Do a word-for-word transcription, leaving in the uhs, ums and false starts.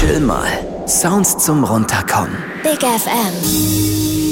Chill mal. Sounds zum Runterkommen. Big F M.